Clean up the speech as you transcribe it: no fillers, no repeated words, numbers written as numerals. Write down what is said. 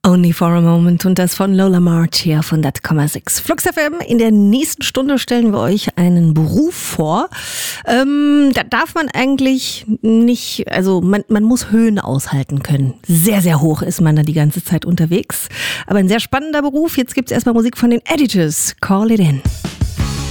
Only for a Moment und das von Lola March hier von Dat,6. Flux FM, in der nächsten Stunde stellen wir euch einen Beruf vor. Da darf man eigentlich nicht, also man muss Höhen aushalten können. Sehr, sehr hoch ist man da die ganze Zeit unterwegs. Aber ein sehr spannender Beruf. Jetzt gibt es erstmal Musik von den Editors. Call it in.